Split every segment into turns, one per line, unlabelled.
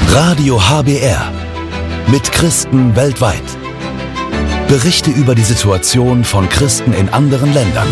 Radio HBR mit Christen weltweit. Berichte über die Situation von Christen in anderen Ländern.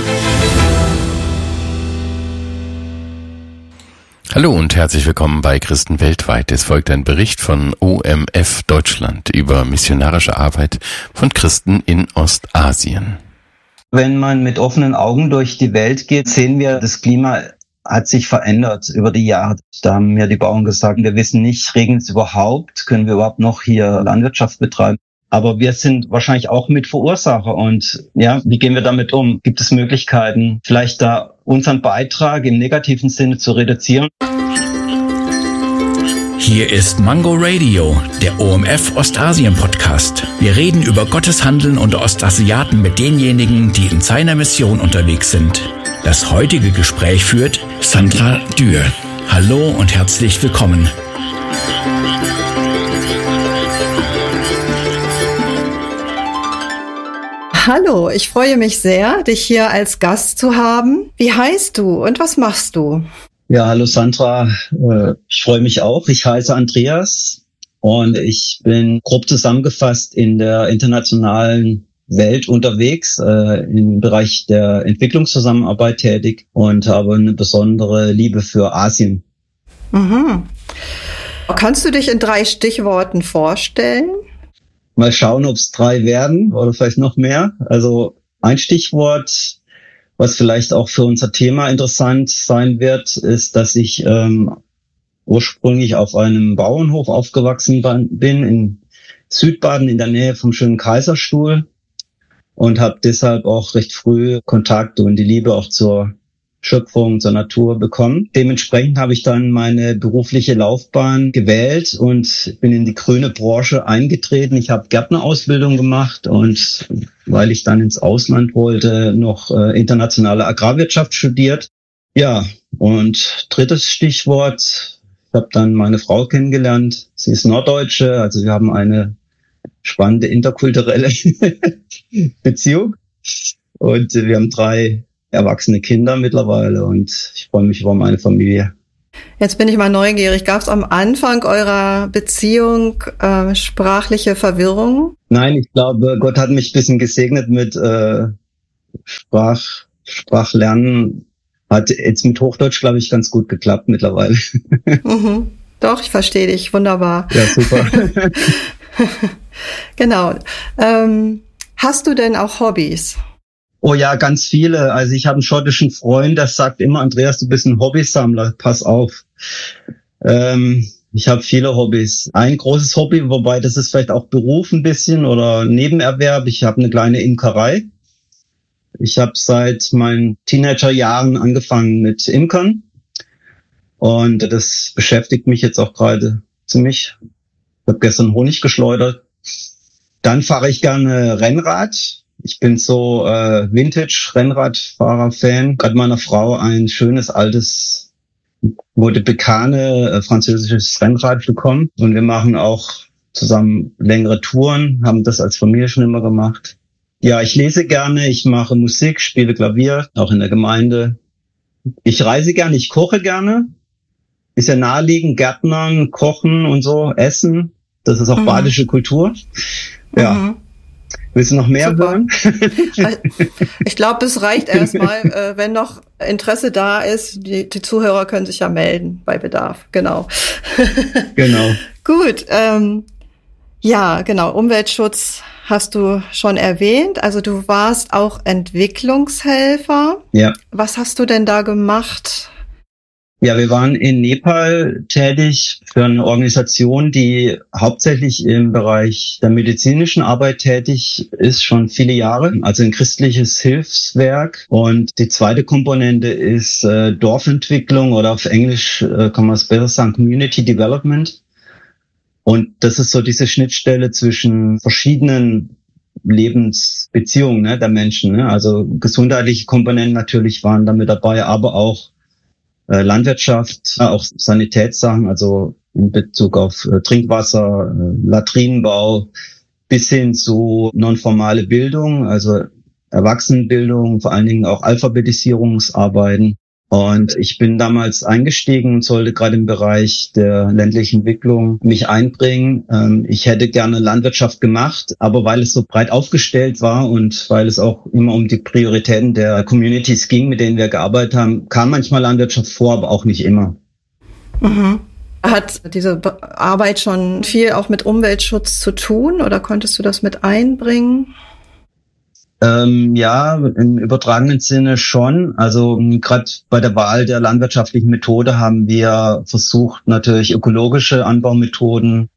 Hallo und herzlich willkommen bei Christen weltweit. Es folgt ein Bericht von OMF Deutschland über missionarische Arbeit von Christen in Ostasien.
Wenn man mit offenen Augen durch die Welt geht, sehen wir, das Klima hat sich verändert über die Jahre. Da haben mir die Bauern gesagt, wir wissen nicht, regnet es überhaupt? Können wir überhaupt noch hier Landwirtschaft betreiben? Aber wir sind wahrscheinlich auch Mitverursacher. Und ja, wie gehen wir damit um? Gibt es Möglichkeiten, vielleicht da unseren Beitrag im negativen Sinne zu reduzieren?
Hier ist Mango Radio, der OMF Ostasien Podcast. Wir reden über Gottes Handeln unter Ostasiaten mit denjenigen, die in seiner Mission unterwegs sind. Das heutige Gespräch führt Sandra Dürr. Hallo und herzlich willkommen.
Hallo, ich freue mich sehr, dich hier als Gast zu haben. Wie heißt du und was machst du?
Ja, hallo Sandra, ich freue mich auch. Ich heiße Andreas und ich bin grob zusammengefasst in der internationalen Welt unterwegs, im Bereich der Entwicklungszusammenarbeit tätig und habe eine besondere Liebe für Asien.
Mhm. Kannst du dich in 3 Stichworten vorstellen?
Mal schauen, ob es 3 werden oder vielleicht noch mehr. Also ein Stichwort, was vielleicht auch für unser Thema interessant sein wird, ist, dass ich ursprünglich auf einem Bauernhof aufgewachsen bin in Südbaden in der Nähe vom schönen Kaiserstuhl und habe deshalb auch recht früh Kontakt und die Liebe auch zur Schöpfung, zur Natur bekommen. Dementsprechend habe ich dann meine berufliche Laufbahn gewählt und bin in die grüne Branche eingetreten. Ich habe Gärtnerausbildung gemacht und weil ich dann ins Ausland wollte, noch internationale Agrarwirtschaft studiert. Ja, und 3. Stichwort, ich habe dann meine Frau kennengelernt. Sie ist Norddeutsche, also wir haben eine spannende interkulturelle Beziehung und wir haben 3 erwachsene Kinder mittlerweile und ich freue mich über meine Familie.
Jetzt bin ich mal neugierig. Gab es am Anfang eurer Beziehung sprachliche Verwirrung?
Nein, ich glaube, Gott hat mich ein bisschen gesegnet mit Sprachlernen. Hat jetzt mit Hochdeutsch, glaube ich, ganz gut geklappt mittlerweile.
Mhm. Doch, ich verstehe dich. Wunderbar.
Ja, super.
Genau. Hast du denn auch Hobbys?
Oh ja, ganz viele. Also ich habe einen schottischen Freund, der sagt immer, Andreas, du bist ein Hobbysammler, pass auf. Ich habe viele Hobbys. Ein großes Hobby, wobei das ist vielleicht auch Beruf ein bisschen oder Nebenerwerb. Ich habe eine kleine Imkerei. Ich habe seit meinen Teenagerjahren angefangen mit Imkern und das beschäftigt mich jetzt auch gerade ziemlich. Ich habe gestern Honig geschleudert. Dann fahre ich gerne Rennrad. Ich bin so Vintage-Rennradfahrer-Fan. Gerade meiner Frau ein schönes, altes, wurde Bekane französisches Rennrad bekommen. Und wir machen auch zusammen längere Touren, haben das als Familie schon immer gemacht. Ja, ich lese gerne, ich mache Musik, spiele Klavier, auch in der Gemeinde. Ich reise gerne, ich koche gerne. Ist ja naheliegend, Gärtnern, Kochen und so, Essen. Das ist auch badische Kultur. Ja. Mhm. Willst du noch mehr hören?
Ich glaube, es reicht erstmal, wenn noch Interesse da ist. Die Zuhörer können sich ja melden bei Bedarf. Genau.
Genau.
Gut. Ja, genau. Umweltschutz hast du schon erwähnt. Also du warst auch Entwicklungshelfer.
Ja.
Was hast du denn da gemacht?
Ja, wir waren in Nepal tätig für eine Organisation, die hauptsächlich im Bereich der medizinischen Arbeit tätig ist, schon viele Jahre. Also ein christliches Hilfswerk. Und die zweite Komponente ist Dorfentwicklung oder auf Englisch kann man es besser sagen, Community Development. Und das ist so diese Schnittstelle zwischen verschiedenen Lebensbeziehungen der Menschen. Also gesundheitliche Komponenten natürlich waren damit dabei, aber auch Landwirtschaft, auch Sanitätssachen, also in Bezug auf Trinkwasser, Latrinenbau, bis hin zu nonformale Bildung, also Erwachsenenbildung, vor allen Dingen auch Alphabetisierungsarbeiten. Und ich bin damals eingestiegen und sollte gerade im Bereich der ländlichen Entwicklung mich einbringen. Ich hätte gerne Landwirtschaft gemacht, aber weil es so breit aufgestellt war und weil es auch immer um die Prioritäten der Communities ging, mit denen wir gearbeitet haben, kam manchmal Landwirtschaft vor, aber auch nicht immer.
Mhm. Hat diese Arbeit schon viel auch mit Umweltschutz zu tun oder konntest du das mit einbringen?
Ja, im übertragenen Sinne schon. Also gerade bei der Wahl der landwirtschaftlichen Methode haben wir versucht, natürlich ökologische Anbaumethoden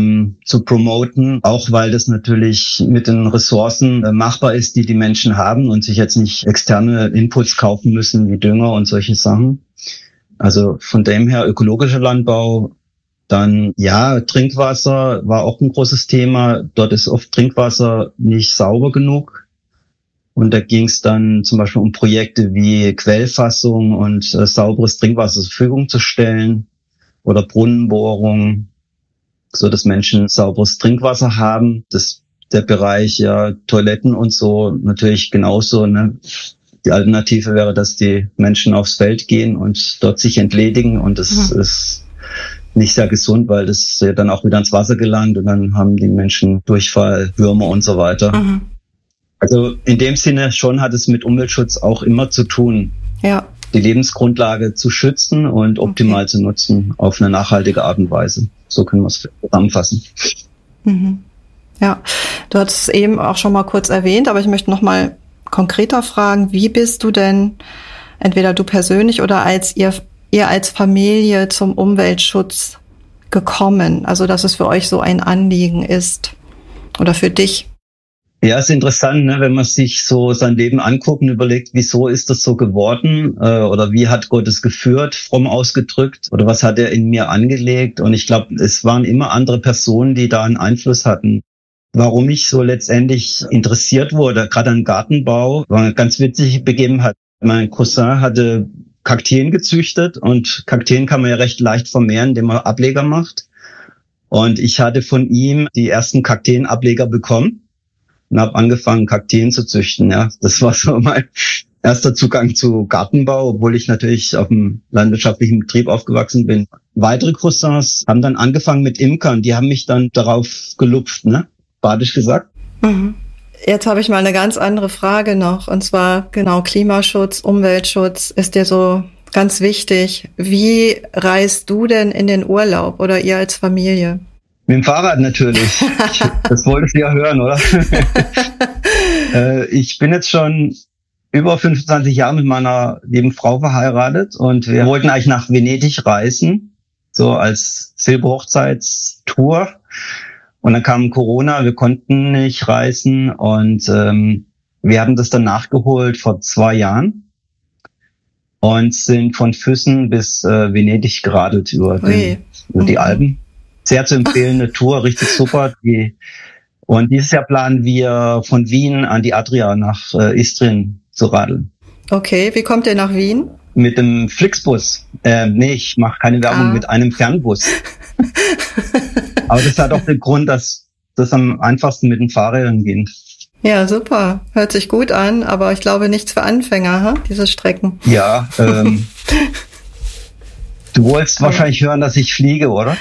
zu promoten, auch weil das natürlich mit den Ressourcen machbar ist, die die Menschen haben und sich jetzt nicht externe Inputs kaufen müssen wie Dünger und solche Sachen. Also von dem her ökologischer Landbau. Dann, ja, Trinkwasser war auch ein großes Thema. Dort ist oft Trinkwasser nicht sauber genug. Und da ging es dann zum Beispiel um Projekte wie Quellfassung und sauberes Trinkwasser zur Verfügung zu stellen oder Brunnenbohrung, so dass Menschen sauberes Trinkwasser haben. Der Bereich ja Toiletten und so natürlich genauso. Ne? Die Alternative wäre, dass die Menschen aufs Feld gehen und dort sich entledigen und das ist nicht sehr gesund, weil das ja dann auch wieder ins Wasser gelangt und dann haben die Menschen Durchfall, Würmer und so weiter. Mhm. Also in dem Sinne schon hat es mit Umweltschutz auch immer zu tun, ja, die Lebensgrundlage zu schützen und optimal zu nutzen auf eine nachhaltige Art und Weise. So können wir es zusammenfassen.
Mhm. Ja, du hattest es eben auch schon mal kurz erwähnt, aber ich möchte noch mal konkreter fragen, wie bist du denn, entweder du persönlich oder ihr als Familie zum Umweltschutz gekommen? Also, dass es für euch so ein Anliegen ist oder für dich?
Ja, ist interessant, ne, wenn man sich so sein Leben anguckt und überlegt, wieso ist das so geworden oder wie hat Gott es geführt, fromm ausgedrückt oder was hat er in mir angelegt? Und ich glaube, es waren immer andere Personen, die da einen Einfluss hatten. Warum ich so letztendlich interessiert wurde, gerade an Gartenbau, war eine ganz witzige Begebenheit. Mein Cousin hatte Kakteen gezüchtet und Kakteen kann man ja recht leicht vermehren, indem man Ableger macht. Und ich hatte von ihm die ersten Kakteenableger bekommen und habe angefangen, Kakteen zu züchten. Ja, das war so mein erster Zugang zu Gartenbau, obwohl ich natürlich auf einem landwirtschaftlichen Betrieb aufgewachsen bin. Weitere Cousins haben dann angefangen mit Imkern. Die haben mich dann darauf gelupft, ne? Badisch gesagt.
Mhm. Jetzt habe ich mal eine ganz andere Frage noch. Und zwar, genau, Klimaschutz, Umweltschutz ist dir so ganz wichtig. Wie reist du denn in den Urlaub oder ihr als Familie?
Mit dem Fahrrad natürlich. Das wolltest du ja hören, oder? Ich bin jetzt schon über 25 Jahre mit meiner lieben Frau verheiratet und wir wollten eigentlich nach Venedig reisen, so als Silberhochzeitstour. Und dann kam Corona, wir konnten nicht reisen und wir haben das dann nachgeholt vor 2 Jahren und sind von Füssen bis Venedig geradelt über die Alpen. Sehr zu empfehlende Tour, richtig super. Und dieses Jahr planen wir von Wien an die Adria nach Istrien zu radeln.
Okay, wie kommt ihr nach Wien?
Mit dem Flixbus. Nee, ich mache keine Werbung, mit einem Fernbus. Aber das hat auch den Grund, dass das am einfachsten mit den Fahrrädern geht.
Ja, super. Hört sich gut an, aber ich glaube nichts für Anfänger, diese Strecken.
Ja, du wolltest wahrscheinlich hören, dass ich fliege, oder?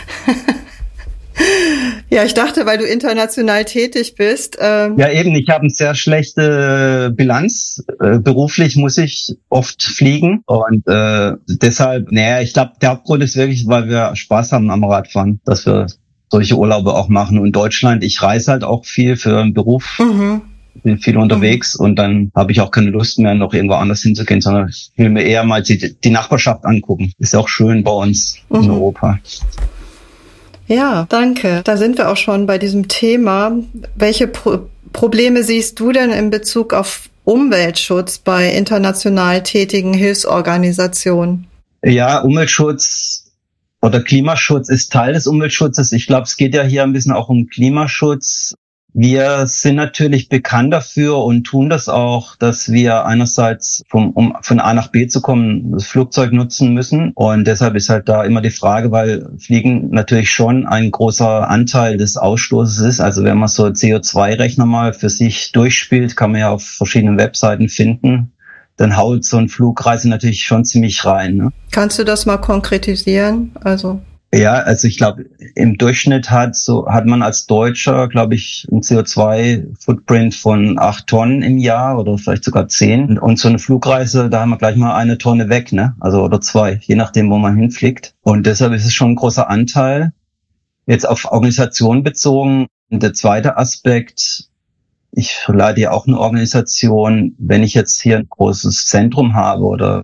Ja, ich dachte, weil du international tätig bist.
Ja, eben, ich habe eine sehr schlechte Bilanz. Beruflich muss ich oft fliegen und deshalb, ich glaube, der Hauptgrund ist wirklich, weil wir Spaß haben am Radfahren, dass wir solche Urlaube auch machen. Und Deutschland, ich reise halt auch viel für einen Beruf, bin viel unterwegs und dann habe ich auch keine Lust mehr, noch irgendwo anders hinzugehen, sondern ich will mir eher mal die Nachbarschaft angucken. Ist ja auch schön bei uns in Europa.
Ja, danke. Da sind wir auch schon bei diesem Thema. Welche Probleme siehst du denn in Bezug auf Umweltschutz bei international tätigen Hilfsorganisationen?
Ja, Umweltschutz oder Klimaschutz ist Teil des Umweltschutzes. Ich glaube, es geht ja hier ein bisschen auch um Klimaschutz. Wir sind natürlich bekannt dafür und tun das auch, dass wir einerseits, um von A nach B zu kommen, das Flugzeug nutzen müssen. Und deshalb ist halt da immer die Frage, weil Fliegen natürlich schon ein großer Anteil des Ausstoßes ist. Also wenn man so CO2-Rechner mal für sich durchspielt, kann man ja auf verschiedenen Webseiten finden, dann haut so ein Flugreise natürlich schon ziemlich rein. Ne?
Kannst du das mal konkretisieren? Also
ich glaube, im Durchschnitt hat man als Deutscher, glaube ich, einen CO2-Footprint von 8 Tonnen im Jahr oder vielleicht sogar 10. Und so eine Flugreise, da haben wir gleich mal 1 Tonne weg, ne? Also oder 2, je nachdem, wo man hinfliegt. Und deshalb ist es schon ein großer Anteil. Jetzt auf Organisation bezogen. Und der zweite Aspekt, ich leite ja auch eine Organisation, wenn ich jetzt hier ein großes Zentrum habe oder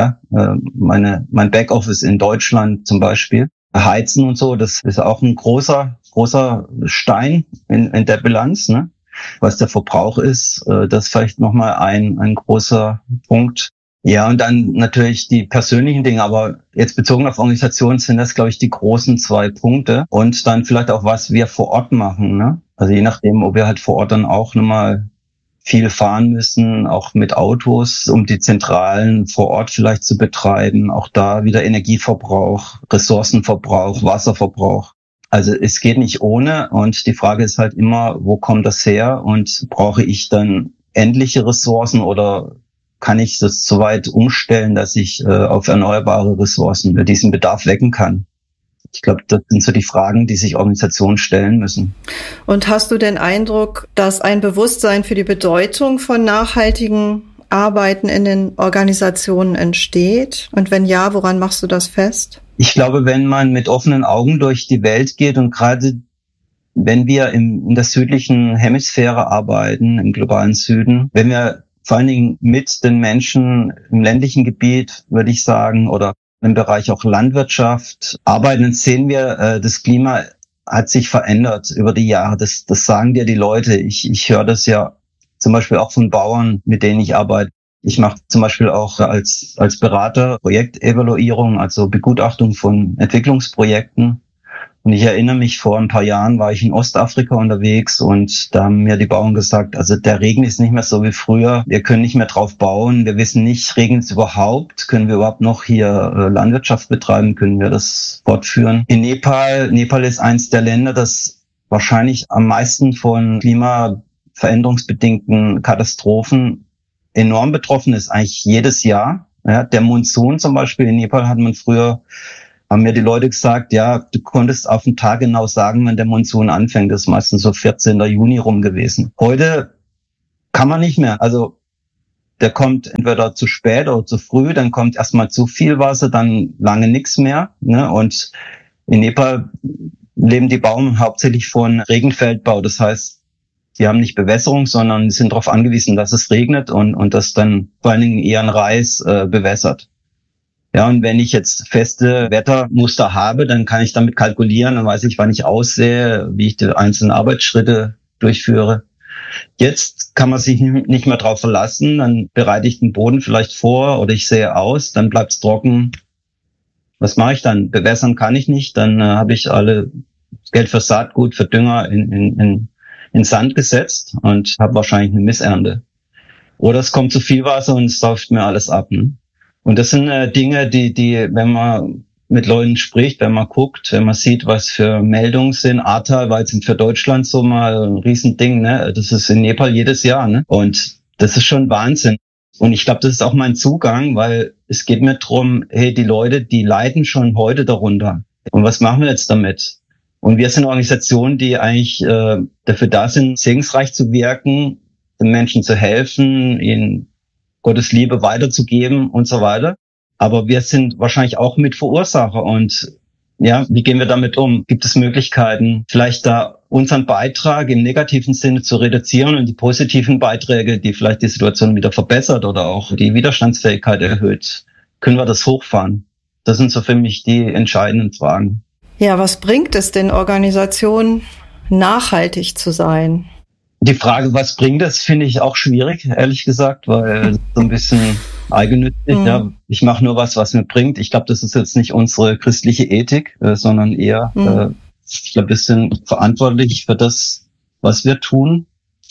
mein Backoffice in Deutschland zum Beispiel, Heizen und so, das ist auch ein großer Stein in der Bilanz, ne? Was der Verbrauch ist, das ist vielleicht nochmal ein großer Punkt. Ja, und dann natürlich die persönlichen Dinge, aber jetzt bezogen auf Organisationen sind das, glaube ich, die großen 2 Punkte. Und dann vielleicht auch, was wir vor Ort machen, ne? Also je nachdem, ob wir halt vor Ort dann auch nochmal viel fahren müssen, auch mit Autos, um die Zentralen vor Ort vielleicht zu betreiben. Auch da wieder Energieverbrauch, Ressourcenverbrauch, Wasserverbrauch. Also es geht nicht ohne. Und die Frage ist halt immer, wo kommt das her? Und brauche ich dann endliche Ressourcen oder kann ich das so weit umstellen, dass ich auf erneuerbare Ressourcen diesen Bedarf wecken kann? Ich glaube, das sind so die Fragen, die sich Organisationen stellen müssen.
Und hast du den Eindruck, dass ein Bewusstsein für die Bedeutung von nachhaltigen Arbeiten in den Organisationen entsteht? Und wenn ja, woran machst du das fest?
Ich glaube, wenn man mit offenen Augen durch die Welt geht und gerade wenn wir in der südlichen Hemisphäre arbeiten, im globalen Süden, wenn wir vor allen Dingen mit den Menschen im ländlichen Gebiet, würde ich sagen, oder im Bereich auch Landwirtschaft arbeiten, dann sehen wir, das Klima hat sich verändert über die Jahre. Das sagen dir die Leute. Ich höre das ja zum Beispiel auch von Bauern, mit denen ich arbeite. Ich mache zum Beispiel auch als Berater Projektevaluierung, also Begutachtung von Entwicklungsprojekten. Und ich erinnere mich, vor ein paar Jahren war ich in Ostafrika unterwegs und da haben mir die Bauern gesagt, also der Regen ist nicht mehr so wie früher, wir können nicht mehr drauf bauen, wir wissen nicht, regnet es überhaupt, können wir überhaupt noch hier Landwirtschaft betreiben, können wir das fortführen. In Nepal ist eins der Länder, das wahrscheinlich am meisten von klimaveränderungsbedingten Katastrophen enorm betroffen ist, eigentlich jedes Jahr. Ja, der Monsun zum Beispiel in Nepal haben mir die Leute gesagt, ja, du konntest auf den Tag genau sagen, wenn der Monsun anfängt. Das ist meistens so 14. Juni rum gewesen. Heute kann man nicht mehr. Also der kommt entweder zu spät oder zu früh, dann kommt erstmal zu viel Wasser, dann lange nichts mehr. Ne? Und in Nepal leben die Bauern hauptsächlich von Regenfeldbau. Das heißt, die haben nicht Bewässerung, sondern sind darauf angewiesen, dass es regnet und das dann vor allen Dingen ihren Reis bewässert. Ja, und wenn ich jetzt feste Wettermuster habe, dann kann ich damit kalkulieren, dann weiß ich, wann ich aussähe, wie ich die einzelnen Arbeitsschritte durchführe. Jetzt kann man sich nicht mehr drauf verlassen, dann bereite ich den Boden vielleicht vor oder ich sähe aus, dann bleibt es trocken. Was mache ich dann? Bewässern kann ich nicht, dann habe ich alle Geld für Saatgut, für Dünger in Sand gesetzt und habe wahrscheinlich eine Missernte. Oder es kommt zu viel Wasser und es saugt mir alles ab. Ne? Und das sind Dinge, die, wenn man mit Leuten spricht, wenn man guckt, wenn man sieht, was für Meldungen sind. Ahrtal war jetzt für Deutschland so mal ein Riesending, ne? Das ist in Nepal jedes Jahr, ne? Und das ist schon Wahnsinn. Und ich glaube, das ist auch mein Zugang, weil es geht mir drum, hey, die Leute, die leiden schon heute darunter. Und was machen wir jetzt damit? Und wir sind Organisationen, die eigentlich dafür da sind, segensreich zu wirken, den Menschen zu helfen, ihnen Gottes Liebe weiterzugeben und so weiter. Aber wir sind wahrscheinlich auch Mitverursacher. Und ja, wie gehen wir damit um? Gibt es Möglichkeiten, vielleicht da unseren Beitrag im negativen Sinne zu reduzieren und die positiven Beiträge, die vielleicht die Situation wieder verbessert oder auch die Widerstandsfähigkeit erhöht, können wir das hochfahren? Das sind so für mich die entscheidenden Fragen.
Ja, was bringt es den Organisationen, nachhaltig zu sein?
Die Frage, was bringt das, finde ich auch schwierig, ehrlich gesagt, weil so ein bisschen eigennützig. Ja, ich mache nur was mir bringt. Ich glaube, das ist jetzt nicht unsere christliche Ethik, sondern eher, ich glaube, wir sind verantwortlich für das, was wir tun.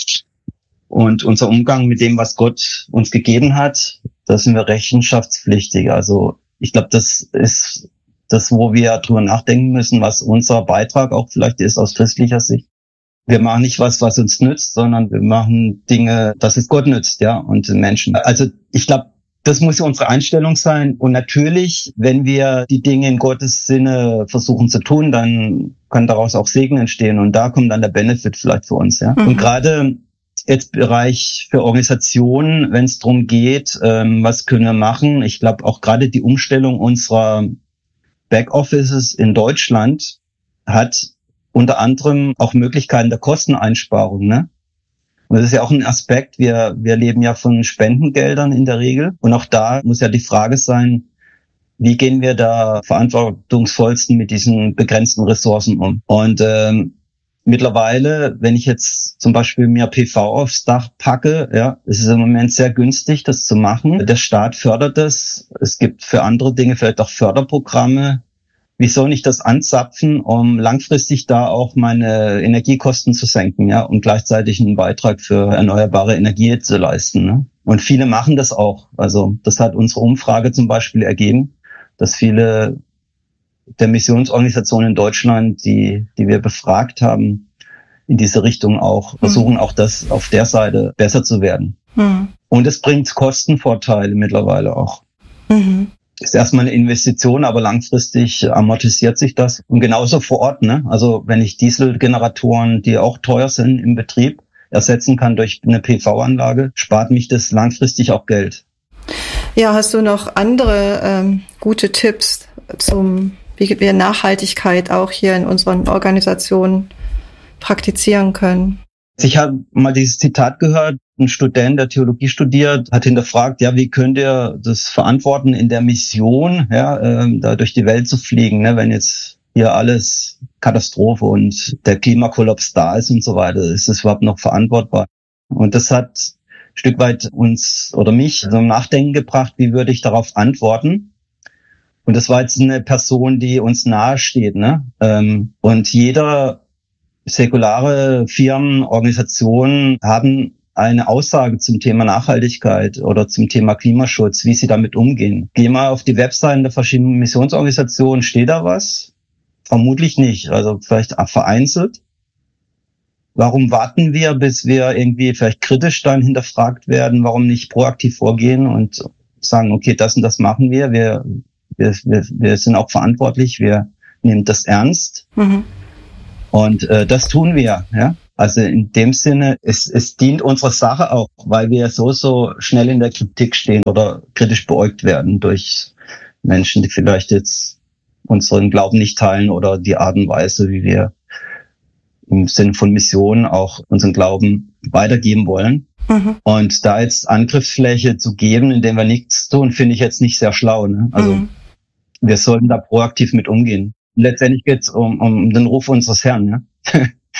Und unser Umgang mit dem, was Gott uns gegeben hat, da sind wir rechenschaftspflichtig. Also ich glaube, das ist das, wo wir drüber nachdenken müssen, was unser Beitrag auch vielleicht ist aus christlicher Sicht. wir machen nicht was uns nützt, sondern wir machen Dinge, dass es Gott nützt, ja, und den Menschen. Also ich glaube, das muss unsere Einstellung sein. Und natürlich, wenn wir die Dinge in Gottes Sinne versuchen zu tun, dann kann daraus auch Segen entstehen. Und da kommt dann der Benefit vielleicht für uns, ja. Und gerade jetzt Bereich für Organisationen, wenn es darum geht, was können wir machen. Ich glaube auch gerade die Umstellung unserer Backoffices in Deutschland hat unter anderem auch Möglichkeiten der Kosteneinsparung, ne? Und das ist ja auch ein Aspekt. Wir leben ja von Spendengeldern in der Regel. Und auch da muss ja die Frage sein, wie gehen wir da verantwortungsvollsten mit diesen begrenzten Ressourcen um? Und mittlerweile, wenn ich jetzt zum Beispiel mir PV aufs Dach packe, ja, es ist im Moment sehr günstig, das zu machen. Der Staat fördert das. Es gibt für andere Dinge vielleicht auch Förderprogramme. Wie soll ich das anzapfen, um langfristig da auch meine Energiekosten zu senken, ja, und gleichzeitig einen Beitrag für erneuerbare Energie zu leisten, ne? Und viele machen das auch. Also das hat unsere Umfrage zum Beispiel ergeben, dass viele der Missionsorganisationen in Deutschland, die wir befragt haben, in diese Richtung auch versuchen, auch das auf der Seite besser zu werden. Und es bringt Kostenvorteile mittlerweile auch. Ist erstmal eine Investition, aber langfristig amortisiert sich das. Und genauso vor Ort, ne? Also wenn ich Dieselgeneratoren, die auch teuer sind im Betrieb, ersetzen kann durch eine PV-Anlage, spart mich das langfristig auch Geld.
Ja, hast du noch andere gute Tipps wie wir Nachhaltigkeit auch hier in unseren Organisationen praktizieren können?
Ich habe mal dieses Zitat gehört, ein Student, der Theologie studiert, hat hinterfragt, ja, wie könnt ihr das verantworten in der Mission, ja, da durch die Welt zu fliegen, ne, wenn jetzt hier alles Katastrophe und der Klimakollaps da ist und so weiter, ist das überhaupt noch verantwortbar? Und das hat ein Stück weit uns oder mich zum Nachdenken gebracht, wie würde ich darauf antworten? Und das war jetzt eine Person, die uns nahe steht, ne? Und jeder säkulare Firmen, Organisationen haben eine Aussage zum Thema Nachhaltigkeit oder zum Thema Klimaschutz, wie sie damit umgehen. Geh mal auf die Webseiten der verschiedenen Missionsorganisationen, steht da was? Vermutlich nicht, also vielleicht vereinzelt. Warum warten wir, bis wir irgendwie vielleicht kritisch dann hinterfragt werden? Warum nicht proaktiv vorgehen und sagen, okay, das und das machen wir. Wir sind auch verantwortlich, wir nehmen das ernst. Und das tun wir, ja. Also in dem Sinne, es dient unserer Sache auch, weil wir so schnell in der Kritik stehen oder kritisch beäugt werden durch Menschen, die vielleicht jetzt unseren Glauben nicht teilen oder die Art und Weise, wie wir im Sinne von Mission auch unseren Glauben weitergeben wollen. Und da jetzt Angriffsfläche zu geben, indem wir nichts tun, finde ich jetzt nicht sehr schlau, ne? Also wir sollten da proaktiv mit umgehen. Letztendlich geht es um den Ruf unseres Herrn, ja.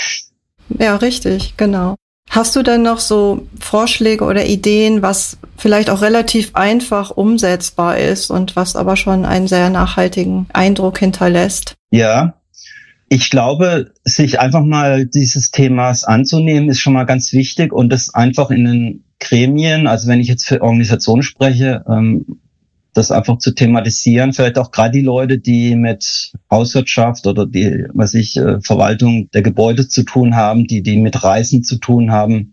Ja, richtig, genau. Hast du denn noch so Vorschläge oder Ideen, was vielleicht auch relativ einfach umsetzbar ist und was aber schon einen sehr nachhaltigen Eindruck hinterlässt?
Ja, ich glaube, sich einfach mal dieses Themas anzunehmen, ist schon mal ganz wichtig und das einfach in den Gremien, also wenn ich jetzt für Organisationen spreche, das einfach zu thematisieren, vielleicht auch gerade die Leute, die mit Hauswirtschaft oder die, Verwaltung der Gebäude zu tun haben, die mit Reisen zu tun haben,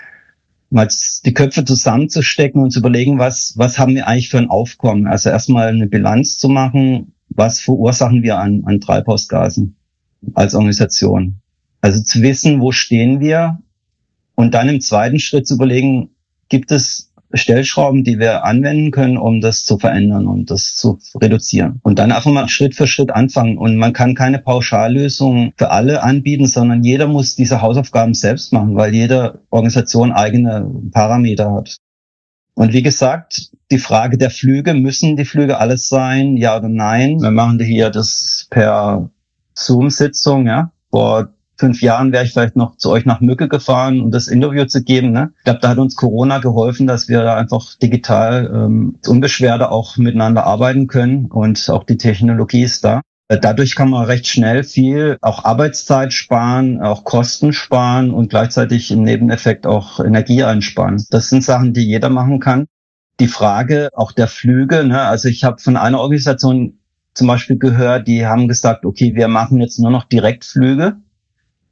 mal die Köpfe zusammenzustecken und zu überlegen, was haben wir eigentlich für ein Aufkommen? Also erstmal eine Bilanz zu machen, was verursachen wir an Treibhausgasen als Organisation? Also zu wissen, wo stehen wir und dann im zweiten Schritt zu überlegen, gibt es Stellschrauben, die wir anwenden können, um das zu verändern und das zu reduzieren. Und dann einfach mal Schritt für Schritt anfangen. Und man kann keine Pauschallösung für alle anbieten, sondern jeder muss diese Hausaufgaben selbst machen, weil jede Organisation eigene Parameter hat. Und wie gesagt, die Frage der Flüge, müssen die Flüge alles sein, ja oder nein? Wir machen hier das per Zoom-Sitzung, ja. Vor 5 Jahren wäre ich vielleicht noch zu euch nach Mücke gefahren, um das Interview zu geben, ne? Ich glaube, da hat uns Corona geholfen, dass wir da einfach digital unbeschwerter auch miteinander arbeiten können und auch die Technologie ist da. Dadurch kann man recht schnell viel auch Arbeitszeit sparen, auch Kosten sparen und gleichzeitig im Nebeneffekt auch Energie einsparen. Das sind Sachen, die jeder machen kann. Die Frage auch der Flüge, ne? Also ich habe von einer Organisation zum Beispiel gehört, die haben gesagt, okay, wir machen jetzt nur noch Direktflüge.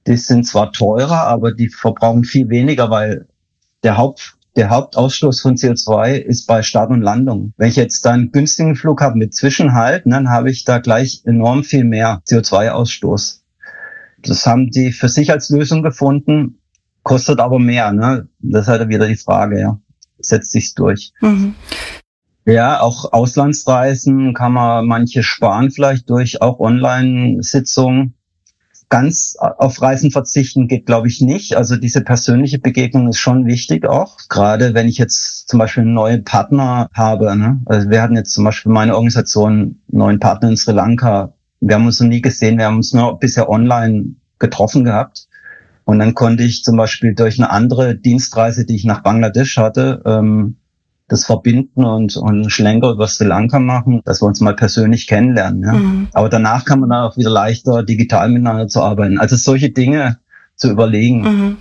die sind zwar teurer, aber die verbrauchen viel weniger, weil der Hauptausstoß von CO2 ist bei Start und Landung. Wenn ich jetzt da einen günstigen Flug habe mit Zwischenhalt, dann habe ich da gleich enorm viel mehr CO2-Ausstoß. Das haben die für sich als Lösung gefunden, kostet aber mehr, ne? Das ist halt wieder die Frage, ja. Setzt sich's durch. Mhm. Ja, auch Auslandsreisen kann man manche sparen vielleicht durch auch Online-Sitzungen. Ganz auf Reisen verzichten geht, glaube ich, nicht. Also diese persönliche Begegnung ist schon wichtig auch. Gerade wenn ich jetzt zum Beispiel einen neuen Partner habe. Ne? Also wir hatten jetzt zum Beispiel meine Organisation einen neuen Partner in Sri Lanka. Wir haben uns noch nie gesehen. Wir haben uns nur bisher online getroffen gehabt. Und dann konnte ich zum Beispiel durch eine andere Dienstreise, die ich nach Bangladesch hatte, das verbinden und einen Schlenker über Sri Lanka machen, dass wir uns mal persönlich kennenlernen. Ja. Mhm. Aber danach kann man dann auch wieder leichter digital miteinander zu arbeiten. Also solche Dinge zu überlegen.
Mhm.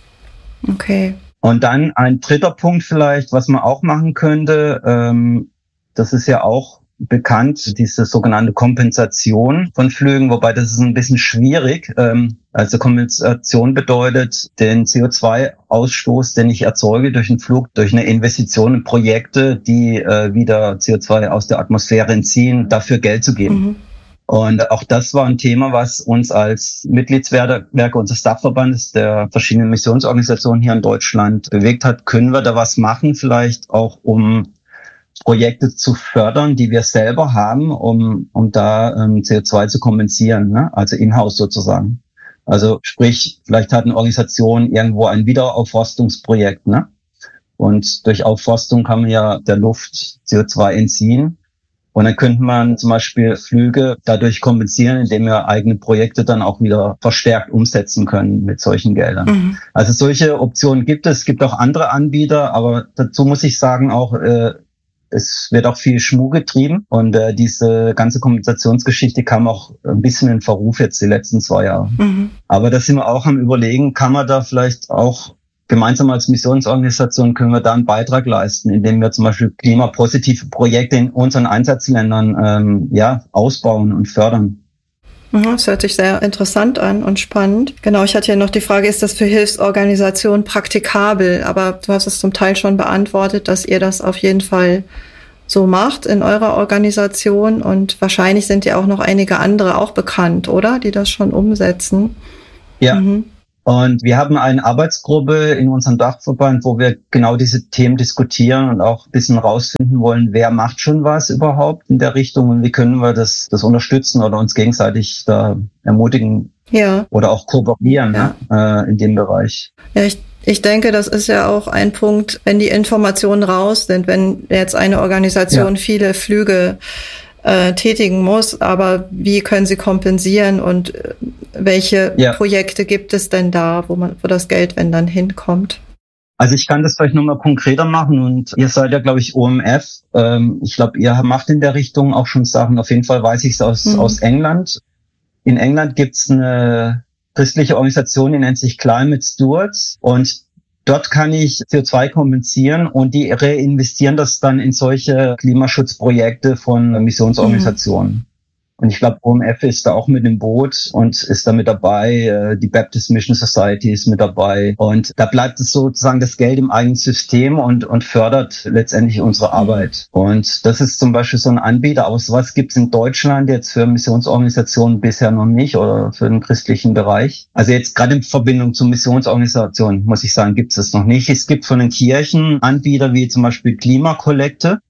Okay.
Und dann ein dritter Punkt vielleicht, was man auch machen könnte, das ist ja auch bekannt, diese sogenannte Kompensation von Flügen, wobei das ist ein bisschen schwierig. Also Kompensation bedeutet den CO2-Ausstoß, den ich erzeuge durch einen Flug, durch eine Investition in Projekte, die wieder CO2 aus der Atmosphäre entziehen, dafür Geld zu geben. Mhm. Und auch das war ein Thema, was uns als Mitgliedswerke unseres Dachverbandes der verschiedenen Missionsorganisationen hier in Deutschland bewegt hat. Können wir da was machen, vielleicht auch um Projekte zu fördern, die wir selber haben, um da CO2 zu kompensieren, ne? Also in-house sozusagen. Also sprich, vielleicht hat eine Organisation irgendwo ein Wiederaufforstungsprojekt, ne? Und durch Aufforstung kann man ja der Luft CO2 entziehen. Und dann könnte man zum Beispiel Flüge dadurch kompensieren, indem wir eigene Projekte dann auch wieder verstärkt umsetzen können mit solchen Geldern. Mhm. Also solche Optionen gibt es. Es gibt auch andere Anbieter, aber dazu muss ich sagen auch, es wird auch viel Schmuh getrieben und diese ganze Kompensationsgeschichte kam auch ein bisschen in Verruf jetzt die letzten 2 Jahre. Mhm. Aber da sind wir auch am Überlegen, kann man da vielleicht auch gemeinsam als Missionsorganisation, können wir da einen Beitrag leisten, indem wir zum Beispiel klimapositive Projekte in unseren Einsatzländern ausbauen und fördern.
Das hört sich sehr interessant an und spannend. Genau, ich hatte ja noch die Frage, ist das für Hilfsorganisationen praktikabel? Aber du hast es zum Teil schon beantwortet, dass ihr das auf jeden Fall so macht in eurer Organisation. Und wahrscheinlich sind ja auch noch einige andere auch bekannt, oder? Die das schon umsetzen.
Ja. Mhm. Und wir haben eine Arbeitsgruppe in unserem Dachverband, wo wir genau diese Themen diskutieren und auch ein bisschen rausfinden wollen, wer macht schon was überhaupt in der Richtung und wie können wir das unterstützen oder uns gegenseitig da ermutigen oder auch kooperieren in dem Bereich.
Ja, ich denke, das ist ja auch ein Punkt, wenn die Informationen raus sind, wenn jetzt eine Organisation viele Flüge tätigen muss, aber wie können sie kompensieren und welche Projekte gibt es denn da, wo das Geld, wenn dann hinkommt?
Also ich kann das vielleicht nochmal konkreter machen und ihr seid ja, glaube ich, OMF. Ich glaube, ihr macht in der Richtung auch schon Sachen. Auf jeden Fall weiß ich es aus England. In England gibt's eine christliche Organisation, die nennt sich Climate Stewards und dort kann ich CO2 kompensieren und die reinvestieren das dann in solche Klimaschutzprojekte von Missionsorganisationen. Mhm. Und ich glaube, OMF ist da auch mit im Boot und ist da mit dabei. Die Baptist Mission Society ist mit dabei. Und da bleibt es sozusagen das Geld im eigenen System und fördert letztendlich unsere Arbeit. Und das ist zum Beispiel so ein Anbieter. Aber sowas gibt es in Deutschland jetzt für Missionsorganisationen bisher noch nicht oder für den christlichen Bereich. Also jetzt gerade in Verbindung zu Missionsorganisationen, muss ich sagen, gibt es das noch nicht. Es gibt von den Kirchen Anbieter wie zum Beispiel Klimakollekte,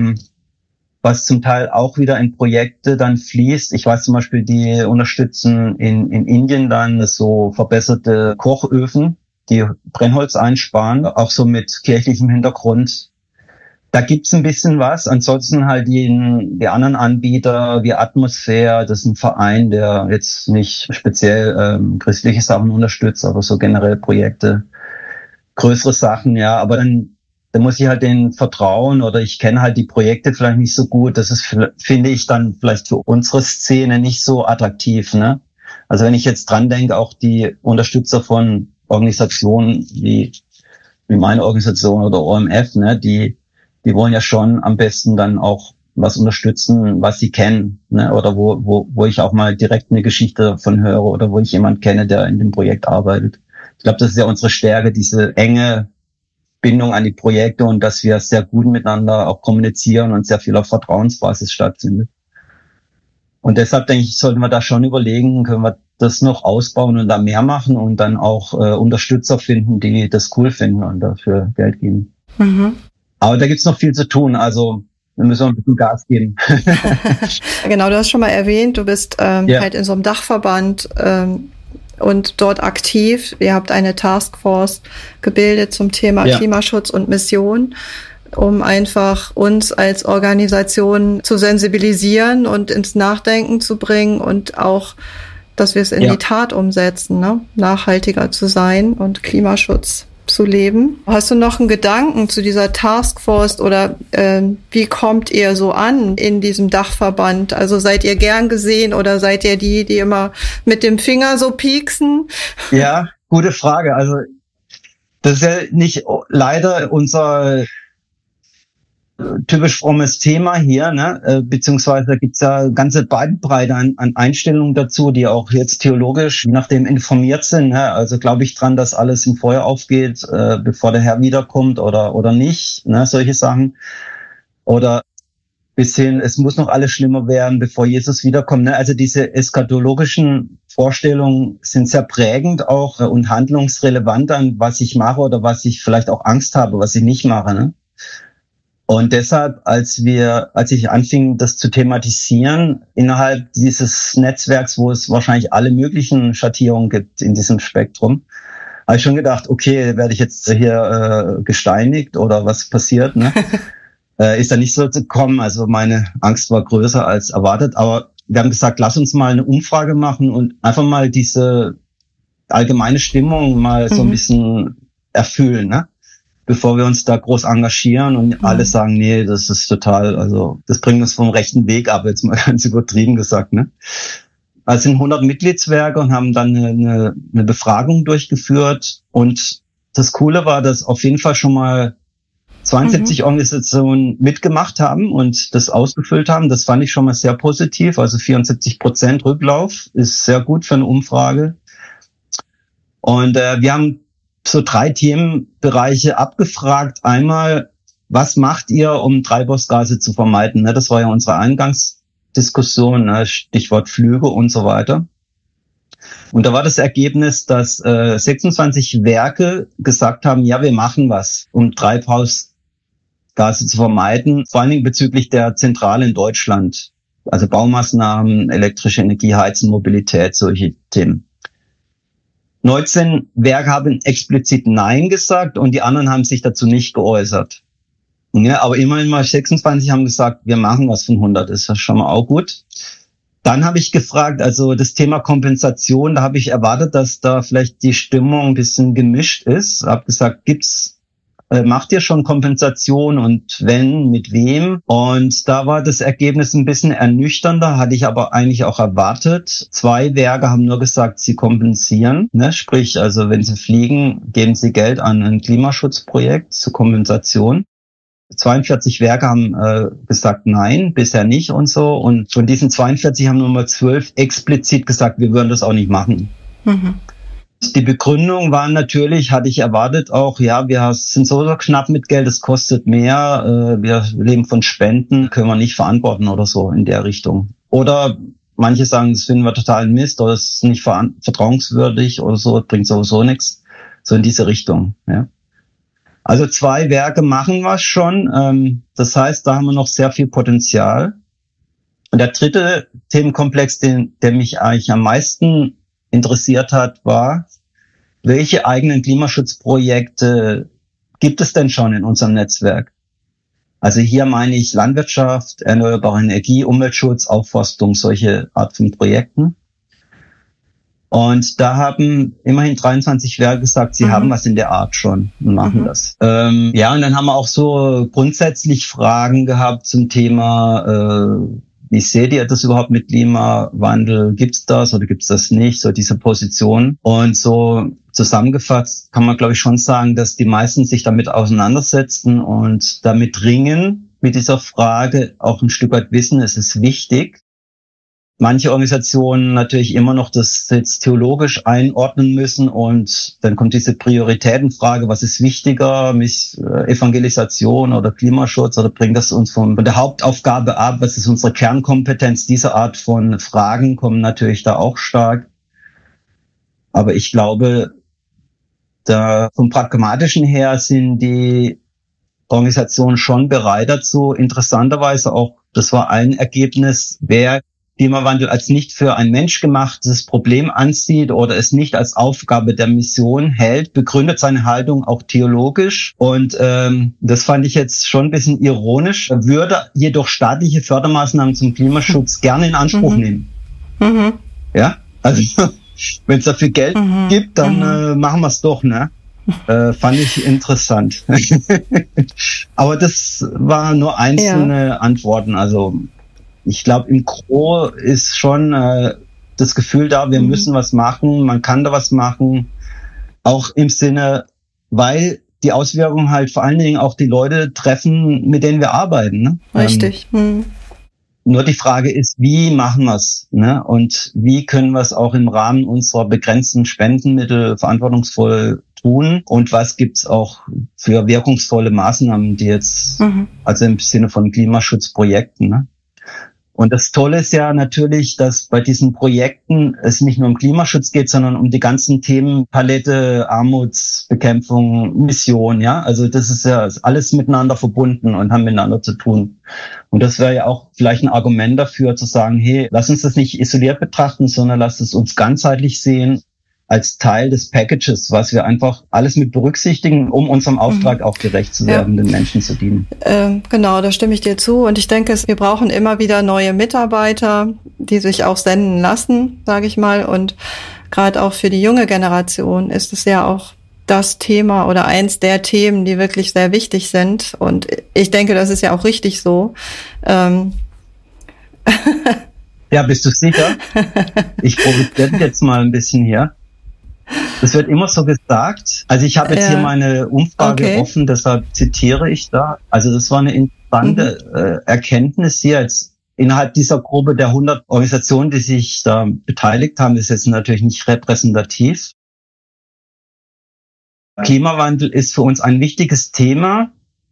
was zum Teil auch wieder in Projekte dann fließt. Ich weiß zum Beispiel, die unterstützen in Indien dann so verbesserte Kochöfen, die Brennholz einsparen, auch so mit kirchlichem Hintergrund. Da gibt's ein bisschen was. Ansonsten halt die anderen Anbieter wie Atmosphäre, das ist ein Verein, der jetzt nicht speziell christliche Sachen unterstützt, aber so generell Projekte, größere Sachen, ja, aber dann muss ich halt denen vertrauen oder ich kenne halt die Projekte vielleicht nicht so gut. Das ist, finde ich, dann vielleicht für unsere Szene nicht so attraktiv, ne? Also wenn ich jetzt dran denke, auch die Unterstützer von Organisationen wie meine Organisation oder OMF, ne, die wollen ja schon am besten dann auch was unterstützen, was sie kennen, ne? Oder wo ich auch mal direkt eine Geschichte davon höre oder wo ich jemanden kenne, der in dem Projekt arbeitet. Ich glaube, das ist ja unsere Stärke, diese enge Bindung an die Projekte und dass wir sehr gut miteinander auch kommunizieren und sehr viel auf Vertrauensbasis stattfindet. Und deshalb denke ich, sollten wir da schon überlegen, können wir das noch ausbauen und da mehr machen und dann auch Unterstützer finden, die das cool finden und dafür Geld geben. Mhm. Aber da gibt's noch viel zu tun, also wir müssen ein bisschen Gas geben.
Genau, du hast schon mal erwähnt, du bist halt in so einem Dachverband und dort aktiv. Ihr habt eine Taskforce gebildet zum Thema Klimaschutz und Mission, um einfach uns als Organisation zu sensibilisieren und ins Nachdenken zu bringen und auch, dass wir es in die Tat umsetzen, ne? Nachhaltiger zu sein und Klimaschutz zu leben. Hast du noch einen Gedanken zu dieser Taskforce oder wie kommt ihr so an in diesem Dachverband? Also seid ihr gern gesehen oder seid ihr die immer mit dem Finger so pieksen?
Ja, gute Frage. Also das ist ja nicht leider unser typisch frommes Thema hier, ne? Beziehungsweise da gibt's ja ganze Bandbreite an Einstellungen dazu, die auch jetzt theologisch, je nachdem, informiert sind. Ne? Also glaube ich dran, dass alles im Feuer aufgeht, bevor der Herr wiederkommt oder nicht, ne? Solche Sachen. Oder bis hin, es muss noch alles schlimmer werden, bevor Jesus wiederkommt. Ne? Also diese eschatologischen Vorstellungen sind sehr prägend auch und handlungsrelevant an, was ich mache oder was ich vielleicht auch Angst habe, was ich nicht mache. Ne? Und deshalb, als ich anfing, das zu thematisieren, innerhalb dieses Netzwerks, wo es wahrscheinlich alle möglichen Schattierungen gibt in diesem Spektrum, habe ich schon gedacht, okay, werde ich jetzt hier gesteinigt oder was passiert, ne? Ist da nicht so gekommen, also meine Angst war größer als erwartet, aber wir haben gesagt, lass uns mal eine Umfrage machen und einfach mal diese allgemeine Stimmung mal so ein bisschen erfüllen, ne? Bevor wir uns da groß engagieren und alle sagen, nee, das ist total, also das bringt uns vom rechten Weg ab, jetzt mal ganz übertrieben gesagt, ne? Also sind 100 Mitgliedswerke und haben dann eine Befragung durchgeführt und das Coole war, dass auf jeden Fall schon mal 72 Organisationen mitgemacht haben und das ausgefüllt haben. Das fand ich schon mal sehr positiv, also 74% Rücklauf ist sehr gut für eine Umfrage. Und wir haben so 3 Themenbereiche abgefragt. Einmal, was macht ihr, um Treibhausgase zu vermeiden? Das war ja unsere Eingangsdiskussion, Stichwort Flüge und so weiter. Und da war das Ergebnis, dass 26 Werke gesagt haben, ja, wir machen was, um Treibhausgase zu vermeiden, vor allen Dingen bezüglich der Zentrale in Deutschland. Also Baumaßnahmen, elektrische Energie, Heizen, Mobilität, solche Themen. 19 Werke haben explizit Nein gesagt und die anderen haben sich dazu nicht geäußert. Ja, aber immerhin mal 26 haben gesagt, wir machen was von 100, ist das schon mal auch gut. Dann habe ich gefragt, also das Thema Kompensation, da habe ich erwartet, dass da vielleicht die Stimmung ein bisschen gemischt ist. Habe gesagt, macht ihr schon Kompensation und wenn, mit wem? Und da war das Ergebnis ein bisschen ernüchternder, hatte ich aber eigentlich auch erwartet. 2 Werke haben nur gesagt, sie kompensieren, ne? Sprich, also wenn sie fliegen, geben sie Geld an ein Klimaschutzprojekt zur Kompensation. 42 Werke haben gesagt, nein, bisher nicht und so. Und von diesen 42 haben nur mal 12 explizit gesagt, wir würden das auch nicht machen. Mhm. Die Begründung war natürlich, hatte ich erwartet auch, ja, wir sind so knapp mit Geld, es kostet mehr, wir leben von Spenden, können wir nicht verantworten oder so in der Richtung. Oder manche sagen, das finden wir total Mist oder es ist nicht vertrauenswürdig oder so, bringt sowieso nichts. So in diese Richtung, ja. Also 2 Werke machen wir schon. Das heißt, da haben wir noch sehr viel Potenzial. Und der dritte Themenkomplex, der mich eigentlich am meisten interessiert hat, war, welche eigenen Klimaschutzprojekte gibt es denn schon in unserem Netzwerk? Also hier meine ich Landwirtschaft, erneuerbare Energie, Umweltschutz, Aufforstung, solche Art von Projekten. Und da haben immerhin 23 Werke gesagt, sie haben was in der Art schon und machen das. Ja, und dann haben wir auch so grundsätzlich Fragen gehabt zum Thema, wie seht ihr das überhaupt mit Klimawandel? Gibt's das oder gibt's das nicht? So diese Position. Und so zusammengefasst kann man, glaube ich, schon sagen, dass die meisten sich damit auseinandersetzen und damit ringen, mit dieser Frage auch ein Stück weit wissen, es ist wichtig. Manche Organisationen natürlich immer noch das jetzt theologisch einordnen müssen und dann kommt diese Prioritätenfrage, was ist wichtiger, Evangelisation oder Klimaschutz, oder bringt das uns von der Hauptaufgabe ab, was ist unsere Kernkompetenz? Diese Art von Fragen kommen natürlich da auch stark. Aber ich glaube, da vom Pragmatischen her sind die Organisationen schon bereit dazu. Interessanterweise auch, das war ein Ergebnis, wer Klimawandel als nicht für ein menschgemachtes Problem ansieht oder es nicht als Aufgabe der Mission hält, begründet seine Haltung auch theologisch. Und das fand ich jetzt schon ein bisschen ironisch, würde jedoch staatliche Fördermaßnahmen zum Klimaschutz gerne in Anspruch nehmen. Mhm. Ja, also wenn es dafür Geld gibt, dann machen wir es doch, ne? Fand ich interessant. Aber das waren nur einzelne Antworten, also ich glaube, im Gros ist schon das Gefühl da, wir müssen was machen, man kann da was machen, auch im Sinne, weil die Auswirkungen halt vor allen Dingen auch die Leute treffen, mit denen wir arbeiten. Ne?
Richtig.
Nur die Frage ist, wie machen wir es? Ne? Und wie können wir es auch im Rahmen unserer begrenzten Spendenmittel verantwortungsvoll tun? Und was gibt's auch für wirkungsvolle Maßnahmen, die jetzt, also im Sinne von Klimaschutzprojekten, ne? Und das Tolle ist ja natürlich, dass bei diesen Projekten es nicht nur um Klimaschutz geht, sondern um die ganzen Themenpalette, Armutsbekämpfung, Mission, ja. Also das ist ja alles miteinander verbunden und haben miteinander zu tun. Und das wäre ja auch vielleicht ein Argument dafür zu sagen, hey, lass uns das nicht isoliert betrachten, sondern lass es uns ganzheitlich sehen als Teil des Packages, was wir einfach alles mit berücksichtigen, um unserem Auftrag auch gerecht zu werden, den Menschen zu dienen.
Genau, da stimme ich dir zu. Und ich denke, wir brauchen immer wieder neue Mitarbeiter, die sich auch senden lassen, sage ich mal. Und gerade auch für die junge Generation ist es ja auch das Thema oder eins der Themen, die wirklich sehr wichtig sind. Und ich denke, das ist ja auch richtig so.
Ja, bist du sicher? Ich probiere jetzt mal ein bisschen hier. Das wird immer so gesagt. Also ich habe jetzt hier meine Umfrage offen, deshalb zitiere ich da. Also das war eine interessante Erkenntnis hier jetzt innerhalb dieser Gruppe der 100 Organisationen, die sich da beteiligt haben. Das ist jetzt natürlich nicht repräsentativ. Klimawandel ist für uns ein wichtiges Thema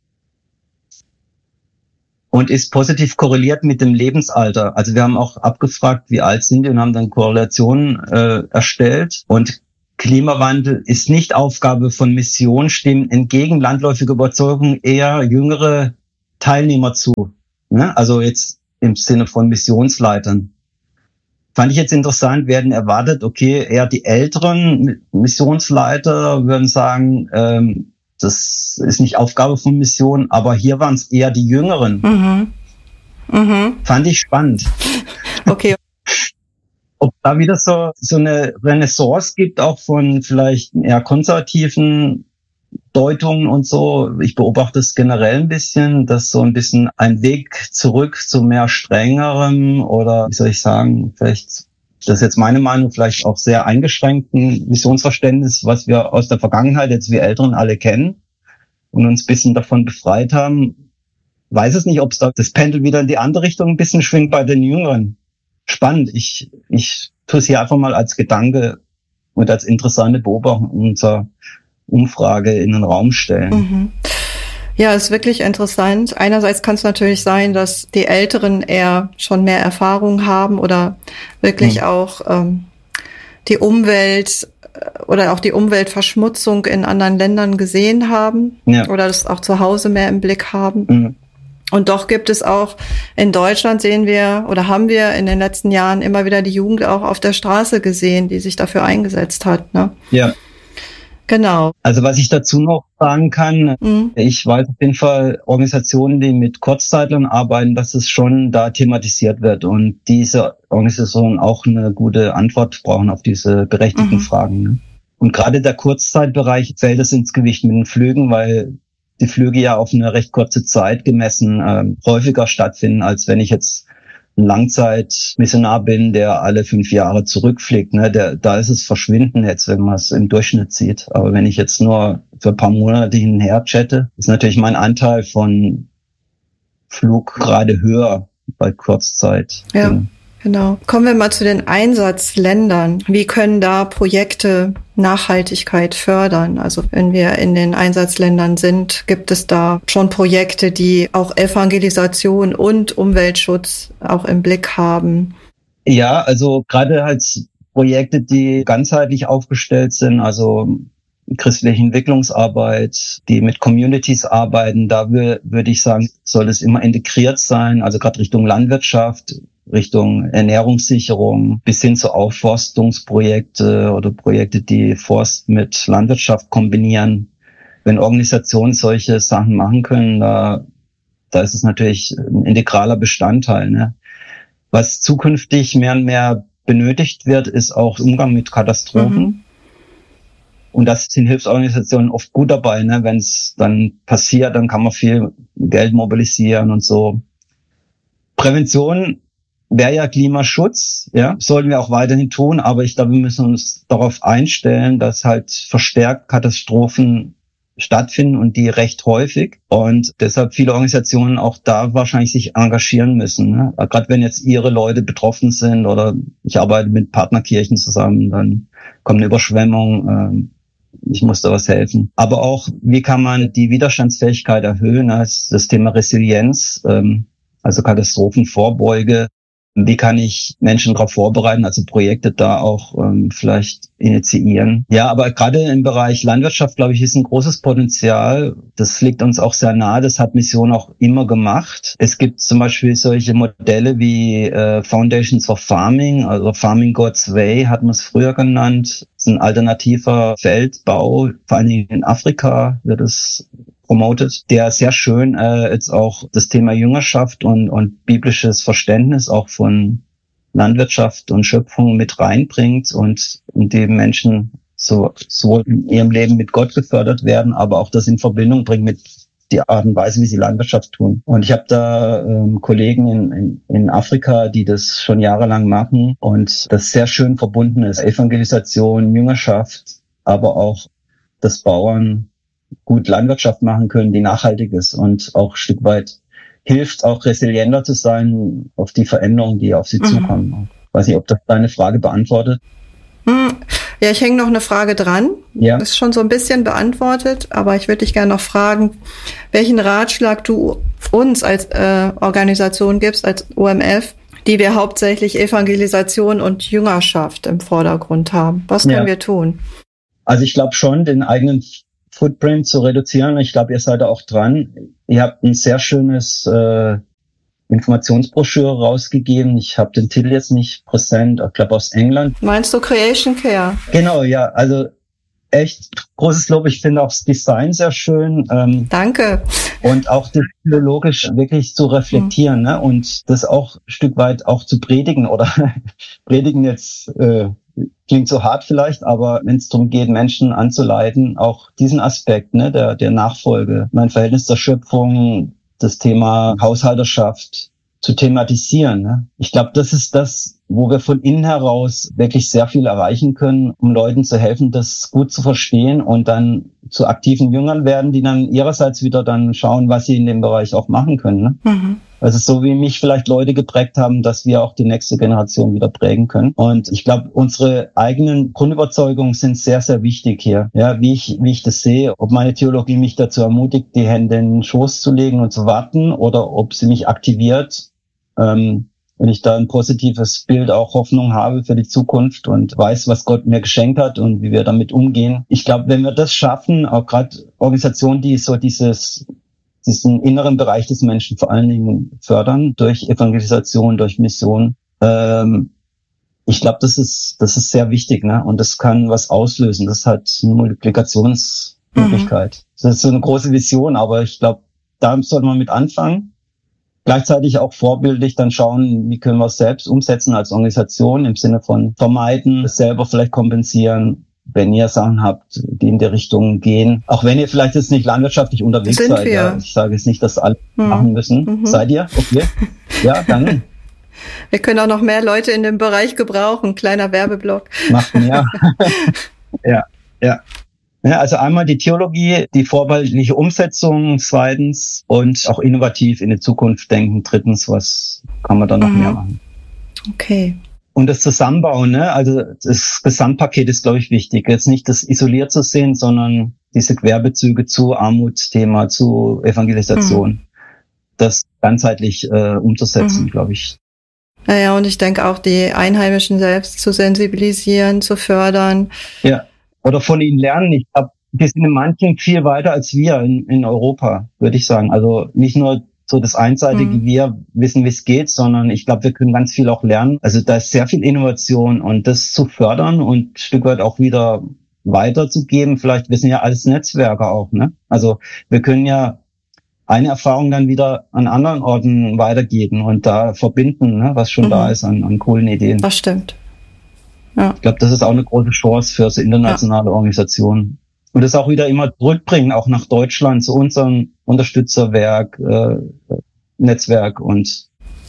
und ist positiv korreliert mit dem Lebensalter. Also wir haben auch abgefragt, wie alt sind die, und haben dann Korrelationen erstellt. Und Klimawandel ist nicht Aufgabe von Mission, stimmen entgegen landläufiger Überzeugung eher jüngere Teilnehmer zu. Ne? Also jetzt im Sinne von Missionsleitern. Fand ich jetzt interessant, werden erwartet, okay, eher die älteren Missionsleiter würden sagen, das ist nicht Aufgabe von Mission, aber hier waren es eher die Jüngeren. Fand ich spannend.
Okay.
Ob da wieder so eine Renaissance gibt, auch von vielleicht eher konservativen Deutungen und so. Ich beobachte es generell ein bisschen, dass so ein bisschen ein Weg zurück zu mehr strengerem oder, wie soll ich sagen, vielleicht, das ist jetzt meine Meinung, vielleicht auch sehr eingeschränkten Missionsverständnis, was wir aus der Vergangenheit jetzt wir Älteren alle kennen und uns ein bisschen davon befreit haben. Weiß es nicht, ob es da das Pendel wieder in die andere Richtung ein bisschen schwingt bei den Jüngeren. Spannend. Ich tue es hier einfach mal als Gedanke und als interessante Beobachtung unserer Umfrage in den Raum stellen.
Ja, ist wirklich interessant. Einerseits kann es natürlich sein, dass die Älteren eher schon mehr Erfahrung haben oder wirklich auch die Umwelt oder auch die Umweltverschmutzung in anderen Ländern gesehen haben oder das auch zu Hause mehr im Blick haben. Und doch gibt es auch in Deutschland, sehen wir oder haben wir in den letzten Jahren immer wieder die Jugend auch auf der Straße gesehen, die sich dafür eingesetzt hat. Ne?
Ja.
Genau.
Also was ich dazu noch sagen kann, ich weiß auf jeden Fall Organisationen, die mit Kurzzeitlern arbeiten, dass es schon da thematisiert wird und diese Organisationen auch eine gute Antwort brauchen auf diese berechtigten Fragen. Ne? Und gerade der Kurzzeitbereich fällt es ins Gewicht mit den Flügen, weil die Flüge ja auf eine recht kurze Zeit gemessen häufiger stattfinden, als wenn ich jetzt ein Langzeitmissionar bin, der alle 5 Jahre zurückfliegt. Ne? Da ist es verschwinden jetzt, wenn man es im Durchschnitt sieht. Aber wenn ich jetzt nur für ein paar Monate hin und her chatte, ist natürlich mein Anteil von Flug gerade höher bei Kurzzeit.
Ja, genau. Kommen wir mal zu den Einsatzländern. Wie können da Projekte Nachhaltigkeit fördern? Also wenn wir in den Einsatzländern sind, gibt es da schon Projekte, die auch Evangelisation und Umweltschutz auch im Blick haben?
Ja, also gerade halt Projekte, die ganzheitlich aufgestellt sind, also christliche Entwicklungsarbeit, die mit Communities arbeiten, da würde ich sagen, soll es immer integriert sein, also gerade Richtung Landwirtschaft, Richtung Ernährungssicherung bis hin zu Aufforstungsprojekte oder Projekte, die Forst mit Landwirtschaft kombinieren. Wenn Organisationen solche Sachen machen können, da ist es natürlich ein integraler Bestandteil, ne? Was zukünftig mehr und mehr benötigt wird, ist auch Umgang mit Katastrophen. Und das sind Hilfsorganisationen oft gut dabei, ne? Wenn es dann passiert, dann kann man viel Geld mobilisieren und so. Prävention wäre ja Klimaschutz, ja, sollten wir auch weiterhin tun, aber ich glaube, wir müssen uns darauf einstellen, dass halt verstärkt Katastrophen stattfinden und die recht häufig und deshalb viele Organisationen auch da wahrscheinlich sich engagieren müssen, ne? Gerade wenn jetzt ihre Leute betroffen sind oder ich arbeite mit Partnerkirchen zusammen, dann kommt eine Überschwemmung, ich muss da was helfen. Aber auch, wie kann man die Widerstandsfähigkeit erhöhen? Das Thema Resilienz, also Katastrophenvorbeuge. Wie kann ich Menschen darauf vorbereiten, also Projekte da auch vielleicht initiieren? Ja, aber gerade im Bereich Landwirtschaft, glaube ich, ist ein großes Potenzial. Das liegt uns auch sehr nahe. Das hat Mission auch immer gemacht. Es gibt zum Beispiel solche Modelle wie Foundations for Farming, also Farming God's Way hat man es früher genannt. Das ist ein alternativer Feldbau, vor allen Dingen in Afrika wird es promotet, der sehr schön jetzt auch das Thema Jüngerschaft und biblisches Verständnis auch von Landwirtschaft und Schöpfung mit reinbringt und die Menschen so in ihrem Leben mit Gott gefördert werden, aber auch das in Verbindung bringt mit die Art und Weise, wie sie Landwirtschaft tun. Und ich habe da Kollegen in Afrika, die das schon jahrelang machen und das sehr schön verbunden ist. Evangelisation, Jüngerschaft, aber auch das Bauern gut Landwirtschaft machen können, die nachhaltig ist und auch ein Stück weit hilft, auch resilienter zu sein auf die Veränderungen, die auf sie zukommen. Ich weiß nicht, ob das deine Frage beantwortet.
Ja, ich hänge noch eine Frage dran. Ja. Ist schon so ein bisschen beantwortet, aber ich würde dich gerne noch fragen, welchen Ratschlag du uns als Organisation gibst, als OMF, die wir hauptsächlich Evangelisation und Jüngerschaft im Vordergrund haben. Was können wir tun?
Also ich glaube schon, den eigenen Footprint zu reduzieren. Ich glaube, ihr seid da auch dran. Ihr habt ein sehr schönes Informationsbroschüre rausgegeben. Ich habe den Titel jetzt nicht präsent, ich glaube aus England.
Meinst du Creation Care?
Genau, ja. Also echt großes Lob. Ich finde auch das Design sehr schön.
Danke.
Und auch das philologisch wirklich zu reflektieren, ne? Und das auch ein Stück weit auch zu predigen oder predigen jetzt klingt so hart vielleicht, aber wenn es darum geht, Menschen anzuleiten, auch diesen Aspekt, ne, der Nachfolge, mein Verhältnis zur Schöpfung, das Thema Haushalterschaft zu thematisieren. Ne? Ich glaube, das ist das, wo wir von innen heraus wirklich sehr viel erreichen können, um Leuten zu helfen, das gut zu verstehen und dann zu aktiven Jüngern werden, die dann ihrerseits wieder dann schauen, was sie in dem Bereich auch machen können. Ne? Also so wie mich vielleicht Leute geprägt haben, dass wir auch die nächste Generation wieder prägen können. Und ich glaube, unsere eigenen Grundüberzeugungen sind sehr, sehr wichtig hier. Ja, wie ich das sehe, ob meine Theologie mich dazu ermutigt, die Hände in den Schoß zu legen und zu warten oder ob sie mich aktiviert, wenn ich da ein positives Bild, auch Hoffnung habe für die Zukunft und weiß, was Gott mir geschenkt hat und wie wir damit umgehen. Ich glaube, wenn wir das schaffen, auch gerade Organisationen, die so diesen inneren Bereich des Menschen vor allen Dingen fördern, durch Evangelisation, durch Mission. Ich glaube, das ist sehr wichtig, ne? Und das kann was auslösen. Das hat eine Multiplikationsmöglichkeit. Das ist so eine große Vision, aber ich glaube, da sollte man mit anfangen. Gleichzeitig auch vorbildlich dann schauen, wie können wir es selbst umsetzen als Organisation im Sinne von vermeiden, selber vielleicht kompensieren, wenn ihr Sachen habt, die in die Richtung gehen. Auch wenn ihr vielleicht jetzt nicht landwirtschaftlich unterwegs seid. Ja. Ich sage jetzt nicht, dass alle machen müssen. Seid ihr? Okay. Ja, dann.
Wir können auch noch mehr Leute in dem Bereich gebrauchen. Kleiner Werbeblock.
Macht mehr. Ja. Ja, also einmal die Theologie, die vorbildliche Umsetzung, zweitens, und auch innovativ in die Zukunft denken, drittens, was kann man da noch mehr machen.
Okay.
Und das Zusammenbauen, ne? Also das Gesamtpaket ist, glaube ich, wichtig. Jetzt nicht das isoliert zu sehen, sondern diese Querbezüge zu Armutsthema, zu Evangelisation, das ganzheitlich umzusetzen, glaube ich.
Naja, und ich denke auch, die Einheimischen selbst zu sensibilisieren, zu fördern.
Ja. Oder von ihnen lernen. Ich glaube, wir sind in manchen viel weiter als wir in Europa, würde ich sagen. Also nicht nur so das einseitige, wir wissen, wie es geht, sondern ich glaube, wir können ganz viel auch lernen. Also da ist sehr viel Innovation und das zu fördern und ein Stück weit auch wieder weiterzugeben. Vielleicht, wir sind ja alles Netzwerker auch, ne? Also wir können ja eine Erfahrung dann wieder an anderen Orten weitergeben und da verbinden, ne, was schon da ist an coolen Ideen.
Das stimmt. Ja.
Ich glaube, das ist auch eine große Chance für so internationale Organisationen. Und das auch wieder immer zurückbringen, auch nach Deutschland, zu unserem Unterstützerwerk, Netzwerk und.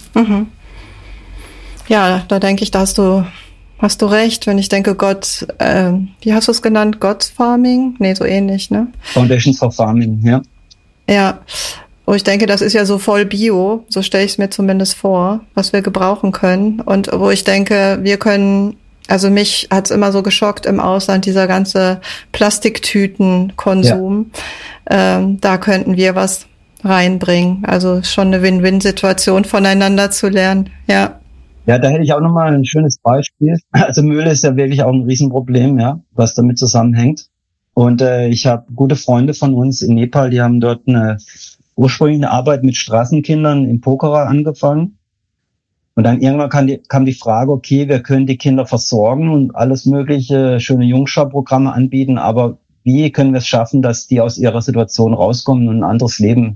Ja, da denke ich, da hast du recht, wenn ich denke, Gott, wie hast du es genannt? God's Farming? Nee, so ähnlich, ne?
Foundations for Farming, ja.
Ja. Wo ich denke, das ist ja so voll Bio, so stelle ich es mir zumindest vor, was wir gebrauchen können. Und wo ich denke, wir können, also mich hat's immer so geschockt im Ausland, dieser ganze Plastiktütenkonsum. Da könnten wir was reinbringen. Also schon eine Win-Win-Situation, voneinander zu lernen. Ja.
Ja, da hätte ich auch nochmal ein schönes Beispiel. Also Müll ist ja wirklich auch ein Riesenproblem, ja, was damit zusammenhängt. Und ich habe gute Freunde von uns in Nepal, die haben dort eine ursprüngliche Arbeit mit Straßenkindern in Pokhara angefangen. Und dann irgendwann kam die Frage, okay, wir können die Kinder versorgen und alles mögliche, schöne Jungschau-Programme anbieten, aber wie können wir es schaffen, dass die aus ihrer Situation rauskommen und ein anderes Leben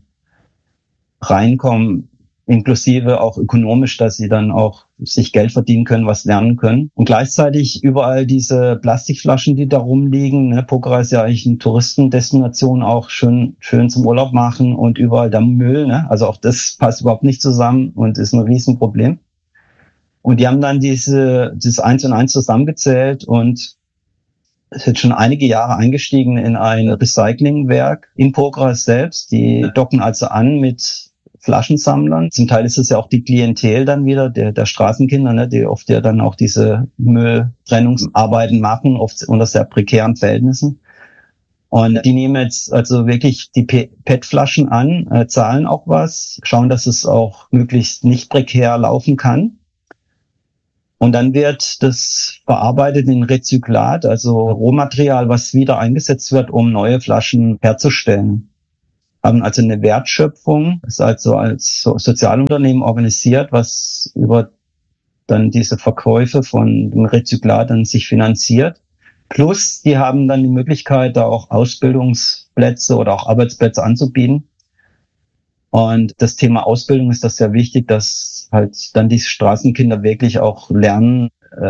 reinkommen, inklusive auch ökonomisch, dass sie dann auch sich Geld verdienen können, was lernen können. Und gleichzeitig überall diese Plastikflaschen, die da rumliegen. Ne? Pokhara ist ja eigentlich eine Touristendestination, auch schön zum Urlaub machen und überall der Müll. Ne? Also auch das passt überhaupt nicht zusammen und ist ein Riesenproblem. Und die haben dann dieses 1 und 1 zusammengezählt und es ist schon einige Jahre eingestiegen in ein Recyclingwerk in Pokhara selbst. Die docken also an mit Flaschensammlern. Zum Teil ist es ja auch die Klientel dann wieder der Straßenkinder, ne, die oft ja dann auch diese Mülltrennungsarbeiten machen, oft unter sehr prekären Verhältnissen. Und die nehmen jetzt also wirklich die PET-Flaschen an, zahlen auch was, schauen, dass es auch möglichst nicht prekär laufen kann. Und dann wird das verarbeitet in Rezyklat, also Rohmaterial, was wieder eingesetzt wird, um neue Flaschen herzustellen. Haben also eine Wertschöpfung, ist also als Sozialunternehmen organisiert, was über dann diese Verkäufe von dem Rezyklat dann sich finanziert. Plus, die haben dann die Möglichkeit, da auch Ausbildungsplätze oder auch Arbeitsplätze anzubieten. Und das Thema Ausbildung ist das sehr wichtig, dass halt dann die Straßenkinder wirklich auch lernen,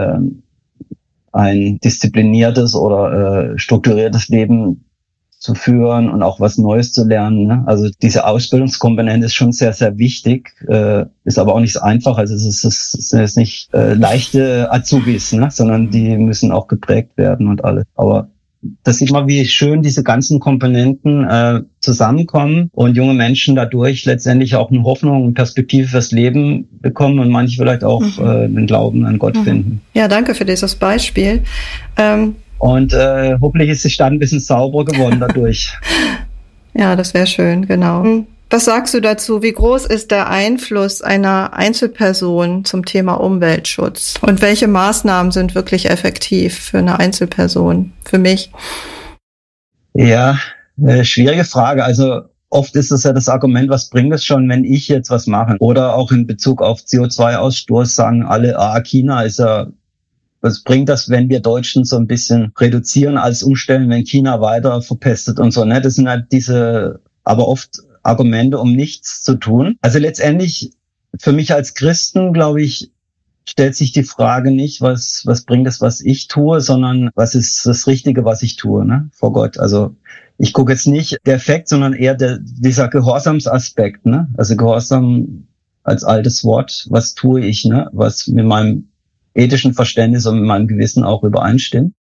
ein diszipliniertes oder strukturiertes Leben zu führen und auch was Neues zu lernen. Ne? Also diese Ausbildungskomponente ist schon sehr, sehr wichtig, ist aber auch nicht so einfach. Also es ist nicht leichte Azubis, ne? Sondern die müssen auch geprägt werden und alles. Aber das sieht man, wie schön diese ganzen Komponenten zusammenkommen und junge Menschen dadurch letztendlich auch eine Hoffnung und Perspektive fürs Leben bekommen und manche vielleicht auch den Glauben an Gott finden.
Ja, danke für dieses Beispiel.
Und hoffentlich ist die Stadt ein bisschen sauberer geworden dadurch.
Ja, das wäre schön, genau. Was sagst du dazu? Wie groß ist der Einfluss einer Einzelperson zum Thema Umweltschutz? Und welche Maßnahmen sind wirklich effektiv für eine Einzelperson, für mich?
Ja, schwierige Frage. Also oft ist es ja das Argument, was bringt es schon, wenn ich jetzt was mache? Oder auch in Bezug auf CO2-Ausstoß sagen alle, China ist ja, was bringt das, wenn wir Deutschen so ein bisschen reduzieren, als umstellen, wenn China weiter verpestet und so, ne? Das sind halt diese, aber oft Argumente, um nichts zu tun. Also letztendlich, für mich als Christen, glaube ich, stellt sich die Frage nicht, was bringt es, was ich tue, sondern was ist das Richtige, was ich tue, ne? Vor Gott. Also ich gucke jetzt nicht der Effekt, sondern eher dieser Gehorsamsaspekt, ne? Also Gehorsam als altes Wort, was tue ich, ne? Was mit meinem ethischen Verständnis und mit meinem Gewissen auch übereinstimmt.